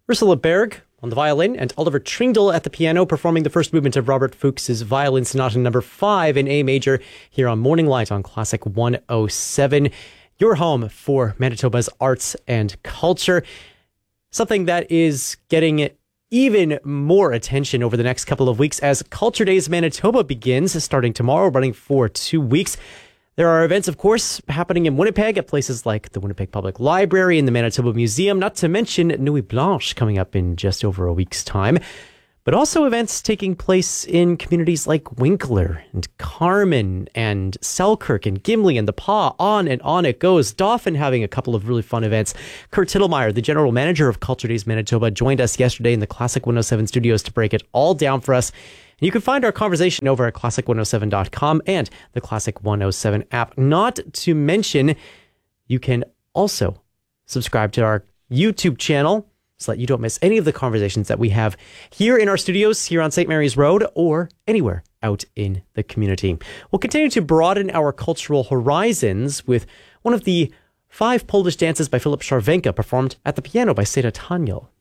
Ursula Berg on the violin and Oliver Tringdle at the piano performing the first movement of Robert Fuchs's Violin Sonata number 5 in A major here on Morning Light on Classic 107. Your home for Manitoba's arts and culture. Something that is getting even more attention over the next couple of weeks as Culture Days Manitoba begins, starting tomorrow, running for 2 weeks. There are events, of course, happening in Winnipeg at places like the Winnipeg Public Library and the Manitoba Museum, not to mention Nuit Blanche coming up in just over a week's time. But also events taking place in communities like Winkler and Carman and Selkirk and Gimli and the Pas. On it goes. Dauphin having a couple of really fun events. Kurt Tittlemeyer, the general manager of Culture Days Manitoba, joined us yesterday in the Classic 107 studios to break it all down for us. You can find our conversation over at classic107.com and the Classic 107 app. Not to mention, you can also subscribe to our YouTube channel so that you don't miss any of the conversations that we have here in our studios, here on St. Mary's Road, or anywhere out in the community. We'll continue to broaden our cultural horizons with one of the 5 Polish dances by Philip Charwenka performed at the piano by Seda Taniel